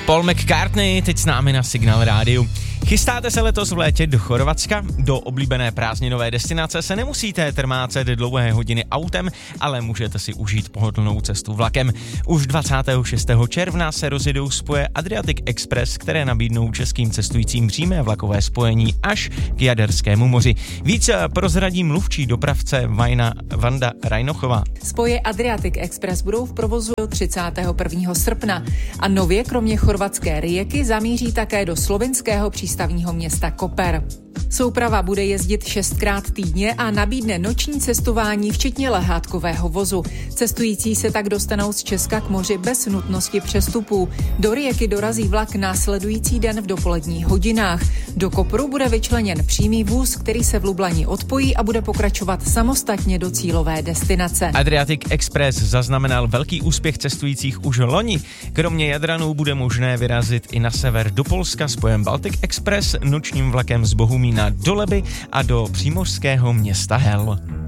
Paul McCartney teď s námi na Signál rádiu. Chystáte se letos v létě do Chorvatska? Do oblíbené prázdninové destinace se nemusíte trmácet dlouhé hodiny autem, ale můžete si užít pohodlnou cestu vlakem. Už 26. června se rozjedou spoje Adriatic Express, které nabídnou českým cestujícím přímé vlakové spojení až k Jaderskému moři. Víc prozradí mluvčí dopravce Vanda Rajnochová. Spoje Adriatic Express budou v provozu do 31. srpna a nově kromě chorvatské Rijeky zamíří také do slovinského přístavního města Koper. Souprava bude jezdit 6krát týdně a nabídne noční cestování včetně lehátkového vozu. Cestující se tak dostanou z Česka k moři bez nutnosti přestupů. Do Rijeky dorazí vlak následující den v dopoledních hodinách. Do Kopru bude vyčleněn přímý vůz, který se v Lublani odpojí a bude pokračovat samostatně do cílové destinace. Adriatic Express zaznamenal velký úspěch cestujících už loni. Kromě Jadranů bude možné vyrazit i na sever do Polska spojem Baltic Express nočním vlakem z Bohumína do Leby a do přímořského města Hel.